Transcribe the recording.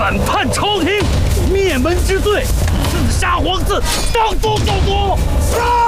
反叛朝廷，灭门之罪，自杀皇嗣，当诛九族。杀！